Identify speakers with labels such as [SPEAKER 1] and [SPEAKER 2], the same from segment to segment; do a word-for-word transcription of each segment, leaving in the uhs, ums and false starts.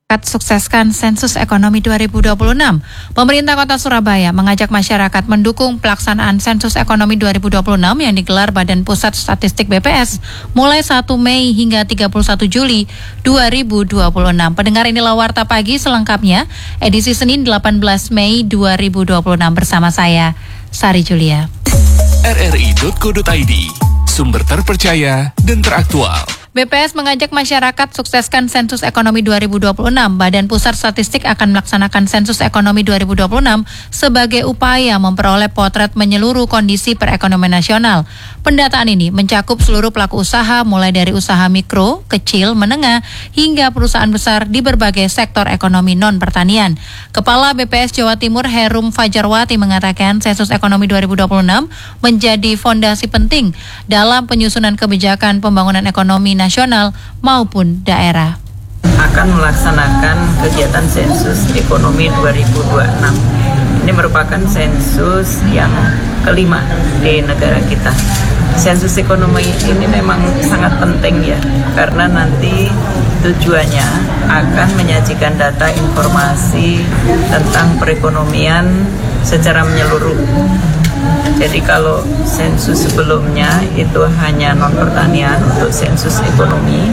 [SPEAKER 1] Sukseskan sensus ekonomi dua ribu dua puluh enam. Pemerintah Kota Surabaya mengajak masyarakat mendukung pelaksanaan sensus ekonomi dua ribu dua puluh enam yang digelar Badan Pusat Statistik B P S mulai satu Mei hingga tiga puluh satu Juli dua ribu dua puluh enam. Pendengar, inilah Warta Pagi selengkapnya edisi Senin delapan belas Mei dua ribu dua puluh enam bersama saya, Sari Julia.
[SPEAKER 2] R R I titik co titik I D, sumber terpercaya dan teraktual.
[SPEAKER 1] B P S mengajak masyarakat sukseskan sensus ekonomi dua ribu dua puluh enam. Badan Pusat Statistik akan melaksanakan sensus ekonomi dua ribu dua puluh enam sebagai upaya memperoleh potret menyeluruh kondisi perekonomian nasional. Pendataan ini mencakup seluruh pelaku usaha mulai dari usaha mikro, kecil, menengah, hingga perusahaan besar di berbagai sektor ekonomi non-pertanian. Kepala B P S Jawa Timur Herum Fajarwati mengatakan sensus ekonomi dua ribu dua puluh enam menjadi fondasi penting dalam penyusunan kebijakan pembangunan ekonomi nasional maupun daerah.
[SPEAKER 3] Akan melaksanakan kegiatan sensus ekonomi dua ribu dua puluh enam. Ini merupakan sensus yang kelima di negara kita. Sensus ekonomi ini memang sangat penting ya, karena nanti tujuannya akan menyajikan data informasi tentang perekonomian secara menyeluruh. Jadi kalau sensus sebelumnya itu hanya non-pertanian untuk sensus ekonomi,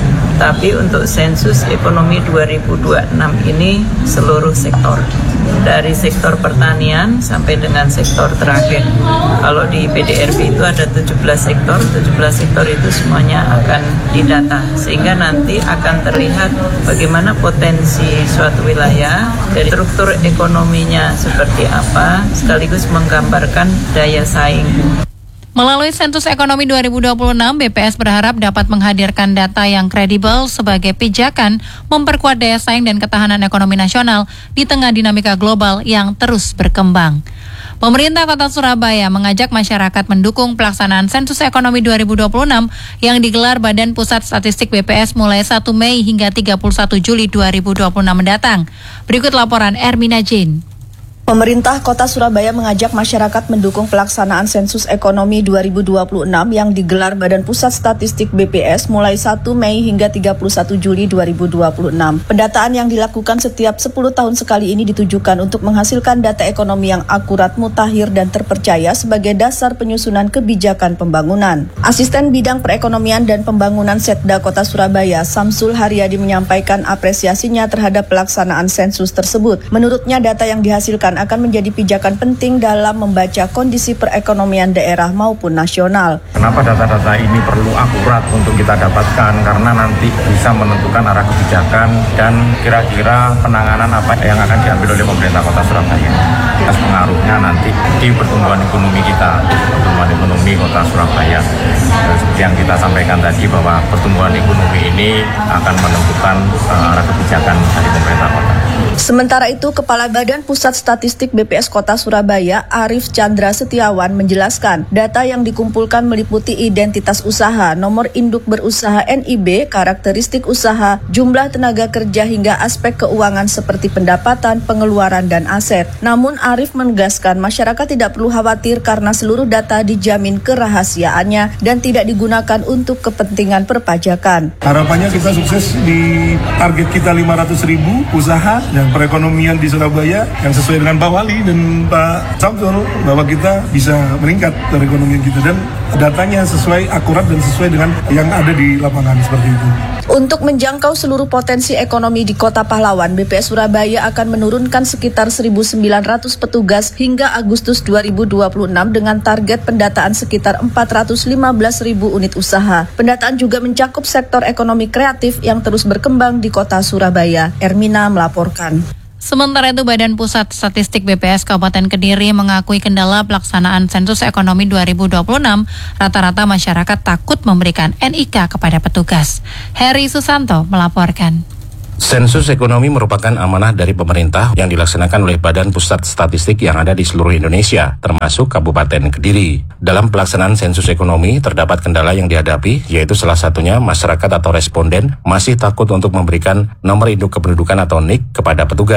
[SPEAKER 3] tapi untuk sensus ekonomi dua ribu dua puluh enam ini seluruh sektor, dari sektor pertanian sampai dengan sektor terakhir. Kalau di P D R B itu ada tujuh belas sektor, tujuh belas sektor itu semuanya akan didata, sehingga nanti akan terlihat bagaimana potensi suatu wilayah, dari struktur ekonominya seperti apa, sekaligus menggambarkan daya saing.
[SPEAKER 1] Melalui sensus ekonomi dua ribu dua puluh enam, B P S berharap dapat menghadirkan data yang kredibel sebagai pijakan memperkuat daya saing dan ketahanan ekonomi nasional di tengah dinamika global yang terus berkembang. Pemerintah Kota Surabaya mengajak masyarakat mendukung pelaksanaan sensus ekonomi dua ribu dua puluh enam yang digelar Badan Pusat Statistik B P S mulai satu Mei hingga tiga puluh satu Juli dua ribu dua puluh enam mendatang. Berikut laporan Ermina Jane.
[SPEAKER 4] Pemerintah Kota Surabaya mengajak masyarakat mendukung pelaksanaan sensus ekonomi dua ribu dua puluh enam yang digelar Badan Pusat Statistik B P S mulai satu Mei hingga tiga puluh satu Juli dua ribu dua puluh enam. Pendataan yang dilakukan setiap sepuluh tahun sekali ini ditujukan untuk menghasilkan data ekonomi yang akurat, mutakhir, dan terpercaya sebagai dasar penyusunan kebijakan pembangunan. Asisten Bidang Perekonomian dan Pembangunan Setda Kota Surabaya, Samsul Haryadi, menyampaikan apresiasinya terhadap pelaksanaan sensus tersebut. Menurutnya, data yang dihasilkan akan menjadi pijakan penting dalam membaca kondisi perekonomian daerah maupun nasional.
[SPEAKER 5] Kenapa data-data ini perlu akurat untuk kita dapatkan? Karena nanti bisa menentukan arah kebijakan dan kira-kira penanganan apa yang akan diambil oleh pemerintah Kota Surabaya. Atas pengaruhnya nanti di pertumbuhan ekonomi kita, pertumbuhan ekonomi Kota Surabaya. Seperti yang kita sampaikan tadi, bahwa pertumbuhan ekonomi ini akan menentukan uh, arah kebijakan dari pemerintah kota.
[SPEAKER 4] Sementara itu, Kepala Badan Pusat Statistik B P S Kota Surabaya, Arif Chandra Setiawan, menjelaskan data yang dikumpulkan meliputi identitas usaha, nomor induk berusaha N I B, karakteristik usaha, jumlah tenaga kerja, hingga aspek keuangan seperti pendapatan, pengeluaran, dan aset. Namun Arif menegaskan masyarakat tidak perlu khawatir karena seluruh data dijamin kerahasiaannya dan tidak digunakan untuk kepentingan perpajakan.
[SPEAKER 6] Harapannya kita sukses di target kita lima ratus ribu usaha dan perekonomian di Surabaya yang sesuai dengan Pak Wali dan Pak Samsul, bahwa kita bisa meningkat perekonomian kita dan datanya sesuai, akurat, dan sesuai dengan yang ada di lapangan seperti itu.
[SPEAKER 4] Untuk menjangkau seluruh potensi ekonomi di Kota Pahlawan, B P S Surabaya akan menurunkan sekitar seribu sembilan ratus petugas hingga Agustus dua ribu dua puluh enam dengan target pendataan sekitar empat ratus lima belas ribu unit usaha. Pendataan juga mencakup sektor ekonomi kreatif yang terus berkembang di Kota Surabaya. Ermina melaporkan.
[SPEAKER 1] Sementara itu, Badan Pusat Statistik B P S Kabupaten Kediri mengakui kendala pelaksanaan sensus ekonomi dua ribu dua puluh enam. Rata-rata masyarakat takut memberikan N I K kepada petugas. Heri Susanto melaporkan.
[SPEAKER 7] Sensus ekonomi merupakan amanah dari pemerintah yang dilaksanakan oleh Badan Pusat Statistik yang ada di seluruh Indonesia, termasuk Kabupaten Kediri. Dalam pelaksanaan sensus ekonomi, terdapat kendala yang dihadapi, yaitu salah satunya masyarakat atau responden masih takut untuk memberikan nomor induk kependudukan atau N I K kepada petugas.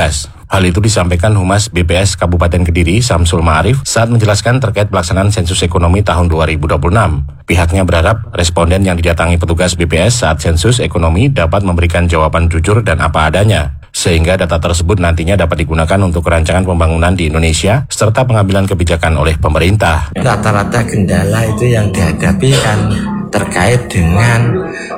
[SPEAKER 7] Hal itu disampaikan Humas B P S Kabupaten Kediri, Samsul Ma'arif, saat menjelaskan terkait pelaksanaan sensus ekonomi tahun dua ribu dua puluh enam. Pihaknya berharap responden yang didatangi petugas B P S saat sensus ekonomi dapat memberikan jawaban jujur dan apa adanya, sehingga data tersebut nantinya dapat digunakan untuk rancangan pembangunan di Indonesia serta pengambilan kebijakan oleh pemerintah.
[SPEAKER 8] Rata-rata kendala itu yang dihadapi kan terkait dengan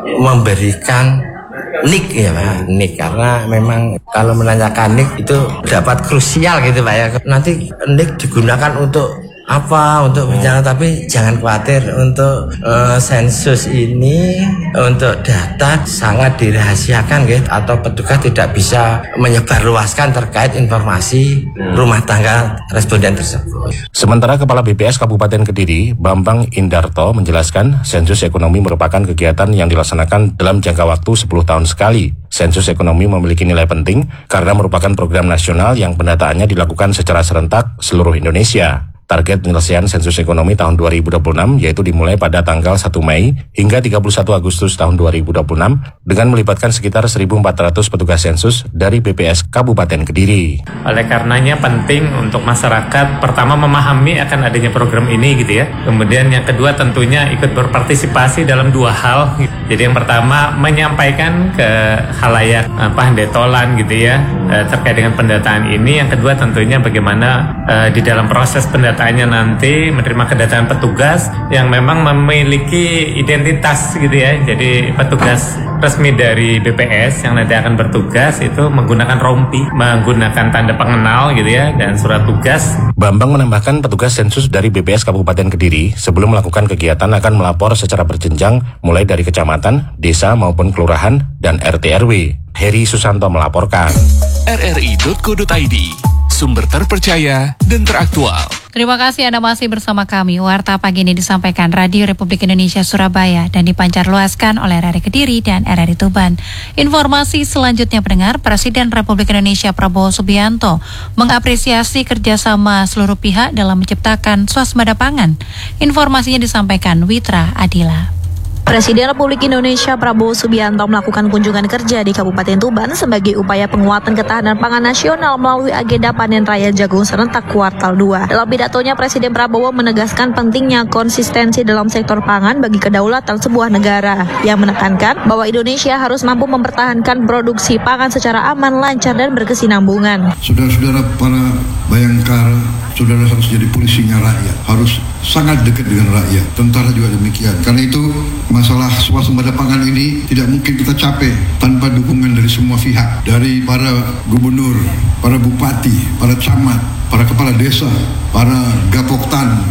[SPEAKER 8] memberikan nik ya Pak, nik, karena memang kalau menanyakan nik itu dapat krusial gitu Pak ya. Nanti nik digunakan untuk apa, untuk bicara, tapi jangan khawatir, untuk uh, sensus ini untuk data sangat dirahasiakan gitu, atau petugas tidak bisa menyebarluaskan terkait informasi rumah tangga responden tersebut.
[SPEAKER 7] Sementara Kepala B P S Kabupaten Kediri, Bambang Indarto, menjelaskan sensus ekonomi merupakan kegiatan yang dilaksanakan dalam jangka waktu sepuluh tahun sekali. Sensus ekonomi memiliki nilai penting karena merupakan program nasional yang pendataannya dilakukan secara serentak seluruh Indonesia. Target penyelesaian sensus ekonomi tahun dua ribu dua puluh enam yaitu dimulai pada tanggal satu Mei hingga tiga puluh satu Agustus tahun dua ribu dua puluh enam dengan melibatkan sekitar seribu empat ratus petugas sensus dari B P S Kabupaten Kediri.
[SPEAKER 9] Oleh karenanya penting untuk masyarakat pertama memahami akan adanya program ini gitu ya. Kemudian yang kedua tentunya ikut berpartisipasi dalam dua hal. Jadi yang pertama menyampaikan ke khalayak apa handetolan gitu ya terkait dengan pendataan ini. Yang kedua tentunya bagaimana uh, di dalam proses pendataan Tanya nanti menerima kedatangan petugas yang memang memiliki identitas gitu ya. Jadi petugas resmi dari B P S yang nanti akan bertugas itu menggunakan rompi, menggunakan tanda pengenal gitu ya, dan surat tugas.
[SPEAKER 7] Bambang menambahkan petugas sensus dari B P S Kabupaten Kediri sebelum melakukan kegiatan akan melapor secara berjenjang mulai dari kecamatan, desa maupun kelurahan dan R T R W. Heri Susanto melaporkan.
[SPEAKER 2] R R I titik co titik I D, sumber terpercaya dan teraktual.
[SPEAKER 1] Terima kasih Anda masih bersama kami. Warta pagi ini disampaikan Radio Republik Indonesia Surabaya dan dipancarluaskan oleh R R I Kediri dan R R I Tuban. Informasi selanjutnya pendengar, Presiden Republik Indonesia Prabowo Subianto mengapresiasi kerjasama seluruh pihak dalam menciptakan swasembada pangan. Informasinya disampaikan Witra Adila.
[SPEAKER 10] Presiden Republik Indonesia Prabowo Subianto melakukan kunjungan kerja di Kabupaten Tuban sebagai upaya penguatan ketahanan pangan nasional melalui agenda panen raya jagung serentak kuartal dua. Dalam pidatonya, Presiden Prabowo menegaskan pentingnya konsistensi dalam sektor pangan bagi kedaulatan sebuah negara, yang menekankan bahwa Indonesia harus mampu mempertahankan produksi pangan secara aman, lancar, dan berkesinambungan.
[SPEAKER 11] Saudara-saudara para bayangkara, saudara harus jadi polisinya rakyat, harus sangat dekat dengan rakyat. Tentara juga demikian. Karena itu masalah swasembada pangan ini tidak mungkin kita capai tanpa dukungan dari semua pihak, dari para gubernur, para bupati, para camat, para kepala desa, para gapoktan,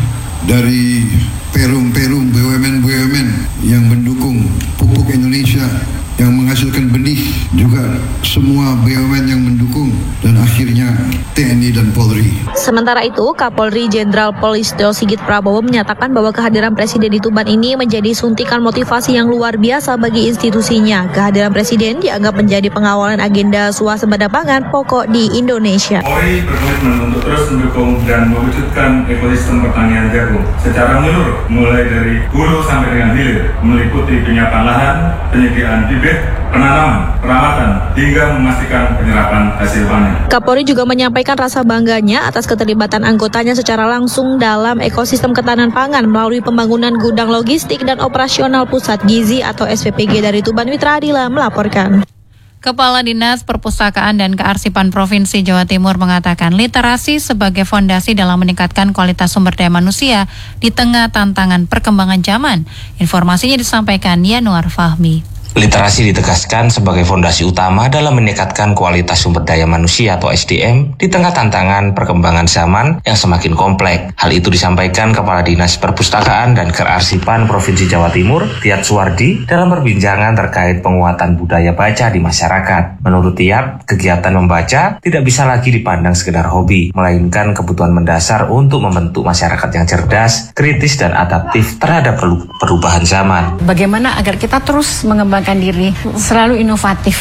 [SPEAKER 11] dari perum-perum B U M N B U M N yang mendukung pupuk Indonesia, yang menghasilkan benih, juga semua B U M N yang mendukung, dan akhirnya T N I dan Polri.
[SPEAKER 10] Sementara itu, Kapolri Jenderal Polistio Sigit Prabowo menyatakan bahwa kehadiran Presiden di Tuban ini menjadi suntikan motivasi yang luar biasa bagi institusinya. Kehadiran Presiden dianggap menjadi pengawalan agenda swasembada pangan pokok di Indonesia.
[SPEAKER 12] Polri berkomitmen untuk terus mendukung dan mewujudkan ekosistem pertanian jagung secara menyeluruh, mulai dari hulu sampai dengan hilir, meliputi penyiapan lahan, penyediaan bibit, penanaman, perawatan, hingga memastikan penyerapan hasil panen.
[SPEAKER 10] Kapolri juga menyampaikan rasa bangganya atas keterlibatan anggotanya secara langsung dalam ekosistem ketahanan pangan melalui pembangunan gudang logistik dan operasional pusat gizi atau S P P G dari Tuban. Witra Adila melaporkan.
[SPEAKER 1] Kepala Dinas Perpustakaan dan Kearsipan Provinsi Jawa Timur mengatakan literasi sebagai fondasi dalam meningkatkan kualitas sumber daya manusia di tengah tantangan perkembangan zaman. Informasinya disampaikan Yanuar Fahmi.
[SPEAKER 13] Literasi ditegaskan sebagai fondasi utama dalam meningkatkan kualitas sumber daya manusia atau S D M di tengah tantangan perkembangan zaman yang semakin kompleks. Hal itu disampaikan Kepala Dinas Perpustakaan dan Kearsipan Provinsi Jawa Timur, Tiat Suwardi, dalam perbincangan terkait penguatan budaya baca di masyarakat. Menurut Tiat, kegiatan membaca tidak bisa lagi dipandang sekedar hobi, melainkan kebutuhan mendasar untuk membentuk masyarakat yang cerdas, kritis, dan adaptif terhadap perubahan zaman.
[SPEAKER 14] Bagaimana agar kita terus mengembangkan diri, selalu inovatif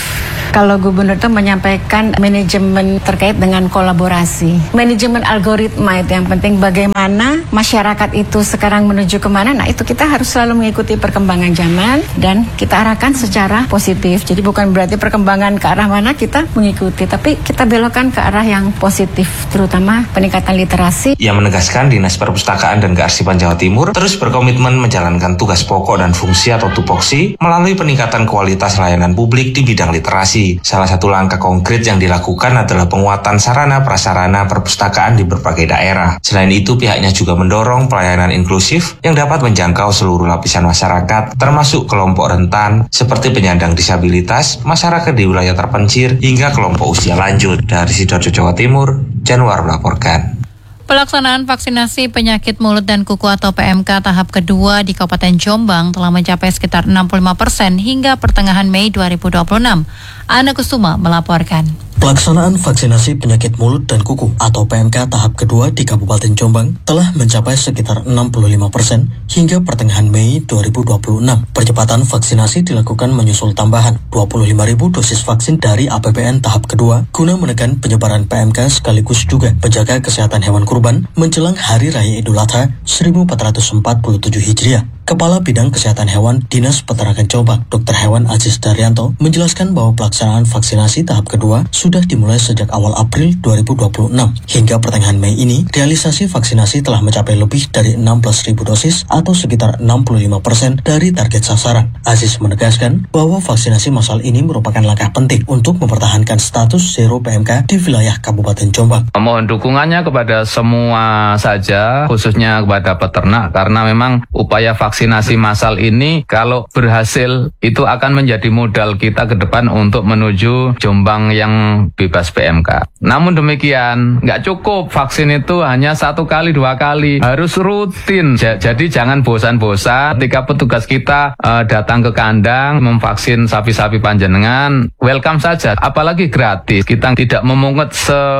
[SPEAKER 14] Kalau gubernur itu menyampaikan manajemen terkait dengan kolaborasi, manajemen algoritma itu yang penting. Bagaimana masyarakat itu sekarang menuju kemana? Nah itu kita harus selalu mengikuti perkembangan zaman dan kita arahkan secara positif. Jadi bukan berarti perkembangan ke arah mana kita mengikuti, tapi kita belokkan ke arah yang positif, terutama peningkatan literasi.
[SPEAKER 13] Ia menegaskan Dinas Perpustakaan dan Kearsipan Jawa Timur terus berkomitmen menjalankan tugas pokok dan fungsi atau tupoksi melalui peningkatan kualitas layanan publik di bidang literasi. Salah satu langkah konkret yang dilakukan adalah penguatan sarana prasarana perpustakaan di berbagai daerah. Selain itu, pihaknya juga mendorong pelayanan inklusif yang dapat menjangkau seluruh lapisan masyarakat, termasuk kelompok rentan seperti penyandang disabilitas, masyarakat di wilayah terpencil, hingga kelompok usia lanjut. Dari Sidoarjo, Jawa Timur, Januar melaporkan.
[SPEAKER 1] Pelaksanaan vaksinasi penyakit mulut dan kuku atau P M K tahap kedua di Kabupaten Jombang telah mencapai sekitar enam puluh lima persen hingga pertengahan Mei dua ribu dua puluh enam. Ana Kusuma melaporkan.
[SPEAKER 15] Pelaksanaan vaksinasi penyakit mulut dan kuku atau P M K tahap kedua di Kabupaten Jombang telah mencapai sekitar enam puluh lima persen hingga pertengahan Mei dua ribu dua puluh enam. Percepatan vaksinasi dilakukan menyusul tambahan dua puluh lima ribu dosis vaksin dari A P B N tahap kedua guna menekan penyebaran P M K sekaligus juga menjaga kesehatan hewan kurban menjelang Hari Raya Idul Adha seribu empat ratus empat puluh tujuh Hijriah. Kepala Bidang Kesehatan Hewan Dinas Peternakan Jombang, Dokter Hewan Aziz Daryanto, menjelaskan bahwa pelaksanaan vaksinasi tahap kedua sudah dimulai sejak awal April dua ribu dua puluh enam. Hingga pertengahan Mei ini, realisasi vaksinasi telah mencapai lebih dari enam belas ribu dosis atau sekitar enam puluh lima persen dari target sasaran. Aziz menegaskan bahwa vaksinasi massal ini merupakan langkah penting untuk mempertahankan status zero P M K di wilayah Kabupaten Jombang.
[SPEAKER 16] Mohon dukungannya kepada semua saja, khususnya kepada peternak, karena memang upaya vaksinasi Vaksinasi massal ini kalau berhasil itu akan menjadi modal kita ke depan untuk menuju Jombang yang bebas P M K. Namun demikian, nggak cukup vaksin itu hanya satu kali, dua kali, harus rutin. Jadi jangan bosan-bosan ketika petugas kita uh, datang ke kandang memvaksin sapi-sapi panjenengan, welcome saja, apalagi gratis. Kita tidak memungut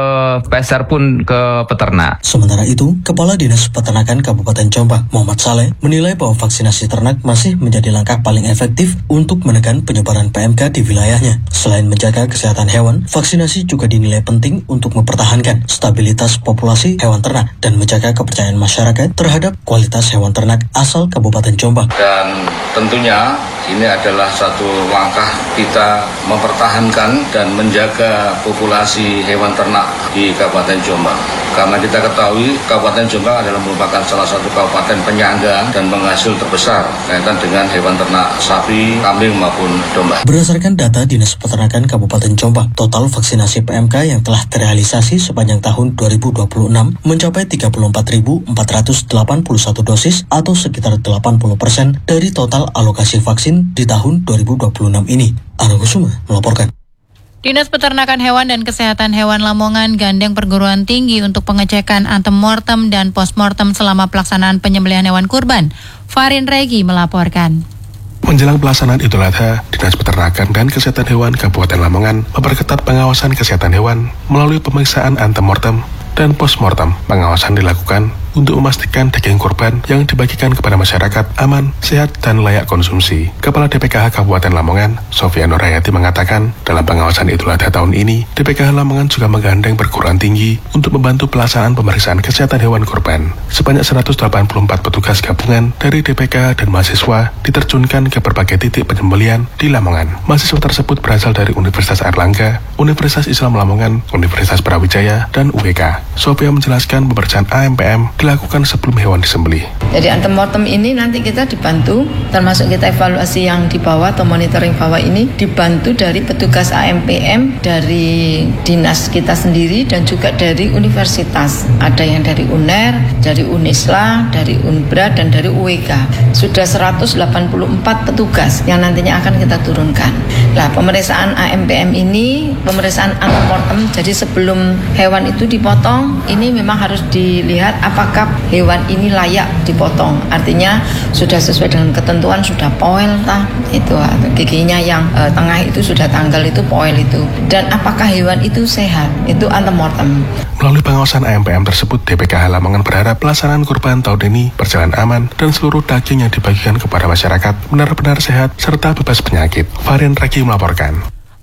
[SPEAKER 16] sepeser pun ke peternak.
[SPEAKER 15] Sementara itu, Kepala Dinas Peternakan Kabupaten Jombang, Muhammad Saleh, menilai bahwa vaksinasi ternak masih menjadi langkah paling efektif untuk menekan penyebaran P M K di wilayahnya. Selain menjaga kesehatan hewan, vaksinasi juga dinilai penting untuk mempertahankan stabilitas populasi hewan ternak dan menjaga kepercayaan masyarakat terhadap kualitas hewan ternak asal Kabupaten Jombang.
[SPEAKER 17] Dan tentunya ini adalah satu langkah kita mempertahankan dan menjaga populasi hewan ternak di Kabupaten Jombang. Karena kita ketahui Kabupaten Jombang adalah merupakan salah satu kabupaten penyangga dan penghasil terbesar kaitan dengan hewan ternak sapi, kambing maupun domba.
[SPEAKER 15] Berdasarkan data Dinas Peternakan Kabupaten Jombang, total vaksinasi P M K yang telah terrealisasi sepanjang tahun dua ribu dua puluh enam mencapai tiga puluh empat ribu empat ratus delapan puluh satu dosis atau sekitar delapan puluh persen dari total alokasi vaksin di tahun dua ribu dua puluh enam ini. Ana Kusuma melaporkan.
[SPEAKER 1] Dinas Peternakan Hewan dan Kesehatan Hewan Lamongan gandeng perguruan tinggi untuk pengecekan antemortem dan postmortem selama pelaksanaan penyembelihan hewan kurban. Farin Regi melaporkan.
[SPEAKER 18] Menjelang pelaksanaan Idul Adha, Dinas Peternakan dan Kesehatan Hewan Kabupaten Lamongan memperketat pengawasan kesehatan hewan melalui pemeriksaan antemortem dan postmortem. Pengawasan dilakukan untuk memastikan daging kurban yang dibagikan kepada masyarakat aman, sehat, dan layak konsumsi. Kepala D P K H Kabupaten Lamongan, Sofia Nurhayati mengatakan, dalam pengawasan Idul Adha tahun ini, D P K H Lamongan juga menggandeng perguruan tinggi untuk membantu pelaksanaan pemeriksaan kesehatan hewan kurban. Sebanyak seratus delapan puluh empat petugas gabungan dari D P K H dan mahasiswa diterjunkan ke berbagai titik penyembelian di Lamongan. Mahasiswa tersebut berasal dari Universitas Airlangga, Universitas Islam Lamongan, Universitas Brawijaya, dan U W K. Sofia menjelaskan pemeriksaan A M P M dilakukan sebelum hewan disembelih.
[SPEAKER 19] Jadi antemortem ini nanti kita dibantu, termasuk kita evaluasi yang di bawah atau monitoring bawah ini dibantu dari petugas A M P M, dari dinas kita sendiri dan juga dari universitas. Ada yang dari U N E R, dari Unisla, dari Unbra dan dari U W K. Sudah seratus delapan puluh empat petugas yang nantinya akan kita turunkan. Nah, pemeriksaan A M P M ini pemeriksaan antemortem. Jadi sebelum hewan itu dipotong, ini memang harus dilihat apakah hewan ini layak dipotong. Artinya sudah sesuai dengan ketentuan, sudah poil tah itu giginya yang e, tengah itu sudah tanggal itu poil itu. Dan apakah hewan itu sehat? Itu antemortem.
[SPEAKER 18] Melalui pengawasan A M P M tersebut, D P K H Lamongan berharap pelaksanaan kurban tahun ini berjalan aman dan seluruh daging yang dibagikan kepada masyarakat benar-benar sehat serta bebas penyakit. Varian Raki melaporkan.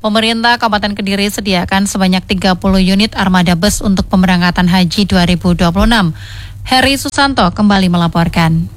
[SPEAKER 1] Pemerintah Kabupaten Kediri sediakan sebanyak tiga puluh unit armada bus untuk pemberangkatan haji dua ribu dua puluh enam. Heri Susanto kembali melaporkan.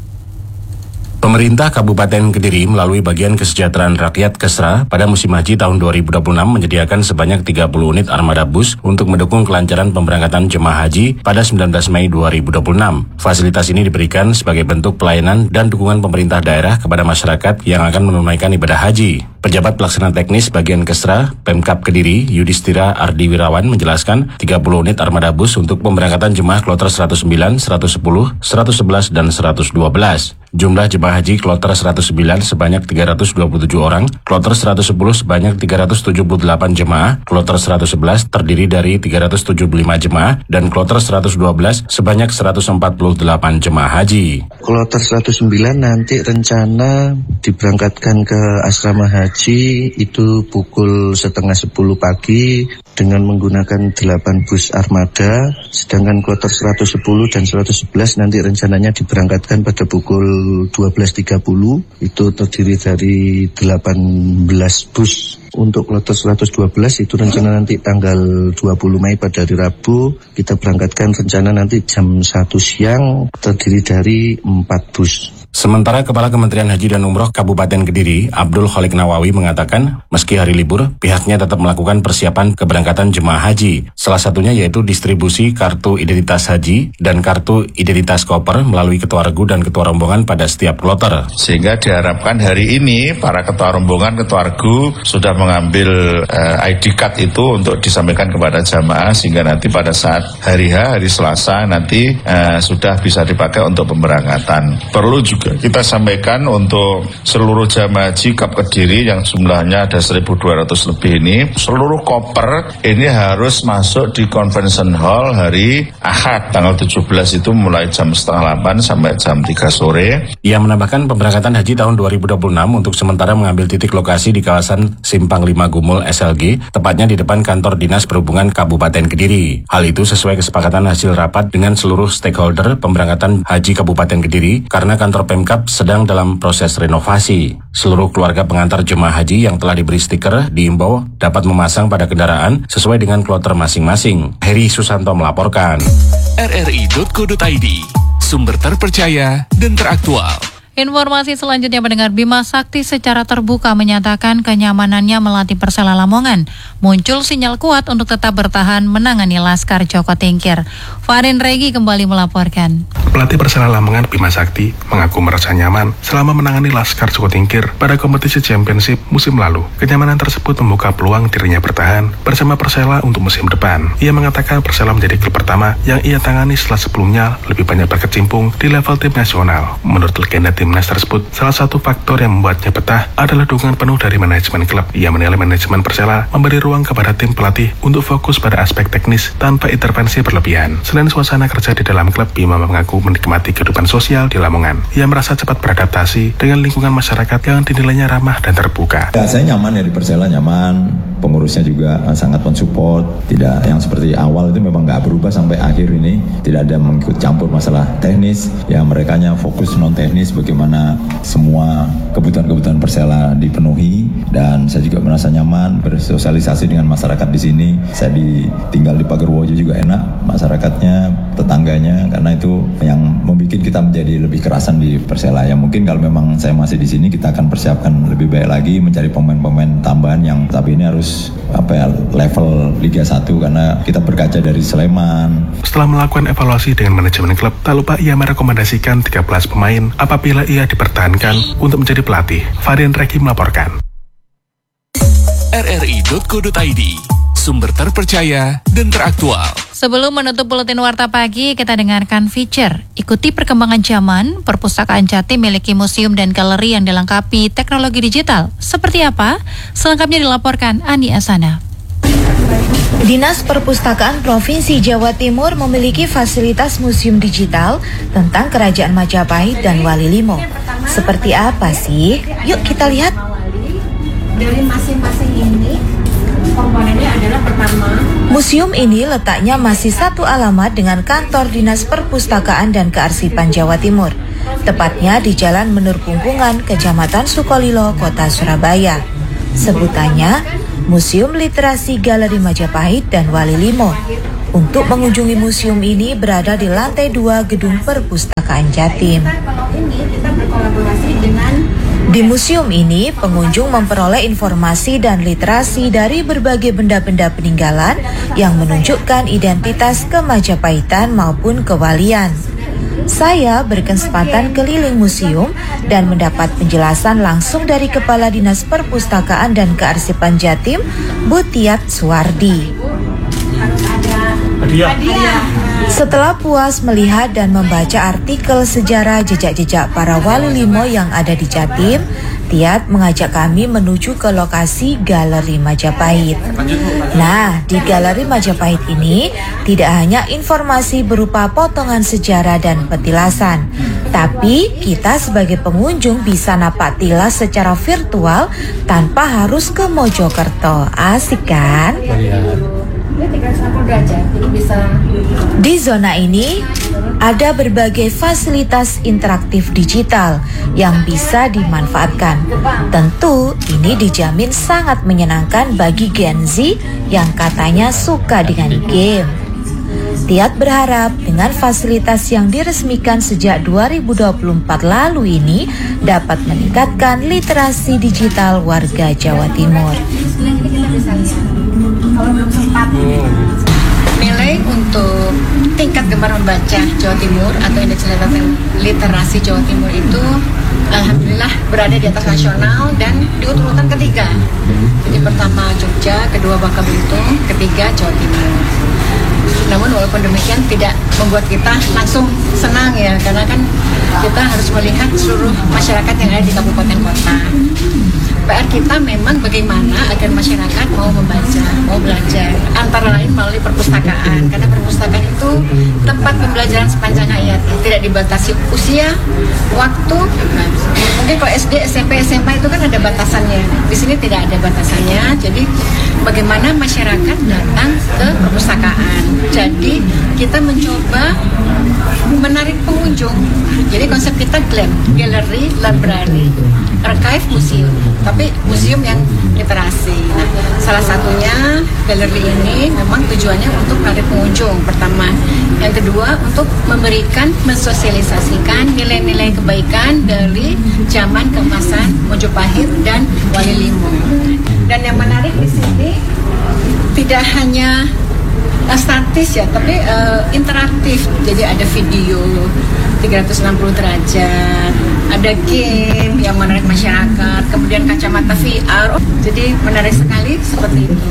[SPEAKER 7] Pemerintah Kabupaten Kediri melalui Bagian Kesejahteraan Rakyat Kesra pada musim haji tahun dua ribu dua puluh enam menyediakan sebanyak tiga puluh unit armada bus untuk mendukung kelancaran pemberangkatan jemaah haji pada sembilan belas Mei dua ribu dua puluh enam. Fasilitas ini diberikan sebagai bentuk pelayanan dan dukungan pemerintah daerah kepada masyarakat yang akan menunaikan ibadah haji. Pejabat Pelaksana Teknis Bagian Kesra, Pemkab Kediri, Yudhistira Ardi Wirawan menjelaskan tiga puluh unit armada bus untuk pemberangkatan jemaah kloter seratus sembilan, seratus sepuluh, seratus sebelas, dan seratus dua belas. Jumlah jemaah haji kloter seratus sembilan sebanyak tiga ratus dua puluh tujuh orang, kloter seratus sepuluh sebanyak tiga ratus tujuh puluh delapan jemaah, kloter seratus sebelas terdiri dari tiga ratus tujuh puluh lima jemaah, dan kloter seratus dua belas sebanyak seratus empat puluh delapan jemaah haji.
[SPEAKER 20] Kloter seratus sembilan nanti rencana diberangkatkan ke asrama haji itu pukul setengah sepuluh pagi dengan menggunakan delapan bus armada, sedangkan kloter seratus sepuluh dan seratus sebelas nanti rencananya diberangkatkan pada pukul dua belas tiga puluh, itu terdiri dari delapan belas bus. Untuk kloter seratus dua belas itu rencana nanti tanggal dua puluh Mei pada hari Rabu, kita berangkatkan rencana nanti jam satu siang, terdiri dari empat bus.
[SPEAKER 7] Sementara Kepala Kementerian Haji dan Umroh Kabupaten Kediri, Abdul Khalik Nawawi mengatakan, meski hari libur, pihaknya tetap melakukan persiapan keberangkatan jemaah haji. Salah satunya yaitu distribusi kartu identitas haji dan kartu identitas koper melalui ketua regu dan ketua rombongan pada setiap kloter.
[SPEAKER 21] Sehingga diharapkan hari ini para ketua rombongan, ketua regu sudah mengambil uh, I D card itu untuk disampaikan kepada jamaah, sehingga nanti pada saat hari H, hari Selasa nanti uh, sudah bisa dipakai untuk pemberangkatan. Perlu juga kita sampaikan untuk seluruh jamaah haji Kap Kediri yang jumlahnya ada seribu dua ratus lebih ini, seluruh koper ini harus masuk di Convention Hall hari Ahad tanggal tujuh belas itu mulai jam setengah delapan sampai jam tiga sore.
[SPEAKER 7] Ia menambahkan pemberangkatan haji tahun dua ribu dua puluh enam untuk sementara mengambil titik lokasi di kawasan Simpang lima Gumul S L G, tepatnya di depan kantor Dinas Perhubungan Kabupaten Kediri. Hal itu sesuai kesepakatan hasil rapat dengan seluruh stakeholder pemberangkatan haji Kabupaten Kediri karena kantor Pemkab sedang dalam proses renovasi. Seluruh keluarga pengantar jemaah haji yang telah diberi stiker diimbau dapat memasang pada kendaraan sesuai dengan kloter masing-masing. Heri Susanto melaporkan.
[SPEAKER 2] R R I titik co titik I D, sumber terpercaya dan teraktual.
[SPEAKER 1] Informasi selanjutnya, pendengar, Bima Sakti secara terbuka menyatakan kenyamanannya melatih Persela Lamongan. Muncul sinyal kuat untuk tetap bertahan menangani Laskar Joko Tingkir. Farin Regi kembali melaporkan.
[SPEAKER 18] Pelatih Persela Lamongan Bima Sakti mengaku merasa nyaman selama menangani Laskar Joko Tingkir pada kompetisi Championship musim lalu. Kenyamanan tersebut membuka peluang dirinya bertahan bersama Persela untuk musim depan. Ia mengatakan Persela menjadi klub pertama yang ia tangani setelah sebelumnya lebih banyak berkecimpung di level tim nasional. Menurut legenda tim Timnas tersebut, salah satu faktor yang membuatnya betah adalah dukungan penuh dari manajemen klub. Ia menilai manajemen Persela memberi ruang kepada tim pelatih untuk fokus pada aspek teknis tanpa intervensi berlebihan. Selain suasana kerja di dalam klub, Bima mengaku menikmati kehidupan sosial di Lamongan. Ia merasa cepat beradaptasi dengan lingkungan masyarakat yang dinilainya ramah dan terbuka.
[SPEAKER 22] Ya, saya nyaman ya di Persela, nyaman. Pengurusnya juga sangat mensupport. Tidak yang seperti awal itu memang nggak berubah sampai akhir ini. Tidak ada mengikut campur masalah teknis. Ya merekanya fokus non teknis, bagaimana semua kebutuhan-kebutuhan Persela dipenuhi, dan saya juga merasa nyaman bersosialisasi dengan masyarakat di sini. Saya di, tinggal di Pagerwojo juga enak, masyarakatnya, tetangganya, karena itu yang membuat kita menjadi lebih kerasan di Persela. Ya mungkin kalau memang saya masih di sini, kita akan persiapkan lebih baik lagi, mencari pemain-pemain tambahan yang tapi ini harus apa ya level Liga satu, karena kita berkaca dari Sleman.
[SPEAKER 18] Setelah melakukan evaluasi dengan manajemen klub, tak lupa ia merekomendasikan tiga belas pemain apabila ia dipertahankan untuk menjadi pelatih. Farin Reki melaporkan.
[SPEAKER 2] R R I titik co titik I D, sumber terpercaya dan teraktual.
[SPEAKER 1] Sebelum menutup buletin Warta Pagi, kita dengarkan feature. Ikuti perkembangan zaman, Perpustakaan Jatim memiliki museum dan galeri yang dilengkapi teknologi digital. Seperti apa? Selengkapnya dilaporkan Ani Asana.
[SPEAKER 23] Dinas Perpustakaan Provinsi Jawa Timur memiliki fasilitas museum digital tentang Kerajaan Majapahit dan Wali Limo. Seperti apa sih? Yuk kita lihat.
[SPEAKER 24] Dari masing-masing ini komponennya adalah pertama.
[SPEAKER 23] Museum ini letaknya masih satu alamat dengan kantor Dinas Perpustakaan dan Kearsipan Jawa Timur, tepatnya di Jalan Menur Pungkungan, Kecamatan Sukolilo, Kota Surabaya. sebutannya Museum Literasi Galeri Majapahit dan Wali Limo. Untuk mengunjungi museum ini berada di lantai dua Gedung Perpustakaan Jatim. Di museum ini, pengunjung memperoleh informasi dan literasi dari berbagai benda-benda peninggalan yang menunjukkan identitas Kemajapahitan maupun kewalian. Saya berkesempatan keliling museum dan mendapat penjelasan langsung dari Kepala Dinas Perpustakaan dan Kearsipan Jatim, Bu Tiat Suwardi. Setelah puas melihat dan membaca artikel sejarah jejak-jejak para wali limo yang ada di Jatim, Tiat mengajak kami menuju ke lokasi Galeri Majapahit. Nah, di Galeri Majapahit ini tidak hanya informasi berupa potongan sejarah dan petilasan, tapi kita sebagai pengunjung bisa napak tilas secara virtual tanpa harus ke Mojokerto. Asik kan? Di zona ini ada berbagai fasilitas interaktif digital yang bisa dimanfaatkan. Tentu ini dijamin sangat menyenangkan bagi Gen Z yang katanya suka dengan game. Tiat berharap dengan fasilitas yang diresmikan sejak dua ribu dua puluh empat lalu ini dapat meningkatkan literasi digital warga Jawa Timur.
[SPEAKER 14] Nilai untuk tingkat gemar membaca Jawa Timur atau indeks literasi Jawa Timur itu alhamdulillah berada di atas nasional dan di urutan ketiga. Jadi pertama Jogja, kedua Bangka Belitung, ketiga Jawa Timur. Namun walaupun demikian tidak membuat kita langsung senang ya, karena kan kita harus melihat seluruh masyarakat yang ada di kabupaten kota. P R kita memang bagaimana agar masyarakat mau membaca, mau belajar, antara lain melalui perpustakaan. Karena perpustakaan itu tempat pembelajaran sepanjang hayat, tidak dibatasi usia, waktu. Mungkin kalau S D, S M P, S M A itu kan ada batasannya. Di sini tidak ada batasannya. Jadi bagaimana masyarakat datang ke perpustakaan. Jadi kita mencoba menarik pengunjung. Jadi konsep kita GLAM, Gallery Library, Archive Museum, tapi museum yang literasi. Nah, salah satunya galeri ini memang tujuannya untuk menarik pengunjung pertama. Yang kedua untuk memberikan, mensosialisasikan nilai-nilai kebaikan dari zaman keemasan Mojopahit dan Wali Limo. Dan yang menarik di sini tidak hanya statis ya, tapi uh, interaktif. Jadi ada video tiga ratus enam puluh derajat, ada game yang menarik masyarakat, kemudian kacamata V R. Oh, jadi menarik sekali seperti itu.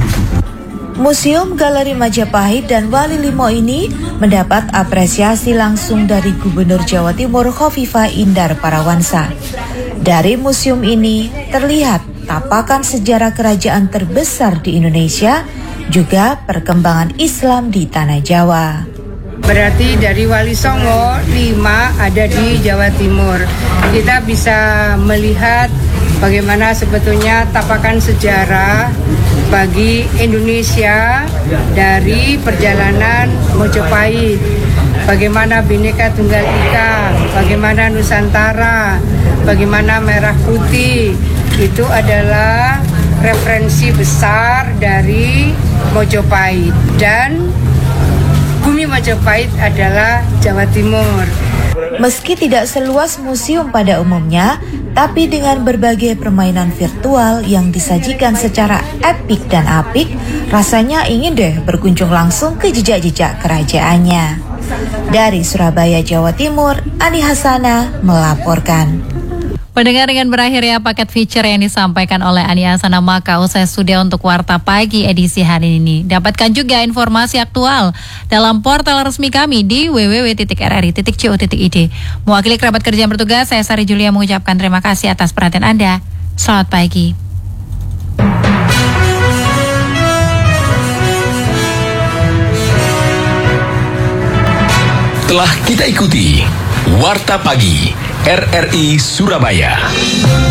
[SPEAKER 23] Museum Galeri Majapahit dan Wali Limo ini mendapat apresiasi langsung dari Gubernur Jawa Timur Khofifah Indar Parawansa. Dari museum ini terlihat tapakan sejarah kerajaan terbesar di Indonesia, juga perkembangan Islam di Tanah Jawa.
[SPEAKER 3] Berarti dari Wali Songo, lima ada di Jawa Timur. Kita bisa melihat bagaimana sebetulnya tapakan sejarah bagi Indonesia dari perjalanan Mojopahit. Bagaimana Bhinneka Tunggal Ika, bagaimana Nusantara, bagaimana Merah Putih. Itu adalah referensi besar dari Mojopahit, dan bumi Mojopahit adalah Jawa Timur.
[SPEAKER 23] Meski tidak seluas museum pada umumnya, tapi dengan berbagai permainan virtual yang disajikan secara epik dan apik, rasanya ingin deh berkunjung langsung ke jejak-jejak kerajaannya. Dari Surabaya, Jawa Timur, Ani Hasana melaporkan.
[SPEAKER 1] Pendengar, dengan berakhirnya paket feature yang disampaikan oleh Ani Hasana, maka usai sudah untuk Warta Pagi edisi hari ini. Dapatkan juga informasi aktual dalam portal resmi kami di w w w titik r r i titik co titik i d. Mewakili kerabat kerja yang bertugas, saya Sari Julia mengucapkan terima kasih atas perhatian Anda. Selamat pagi.
[SPEAKER 2] Telah kita ikuti Warta Pagi R R I Surabaya.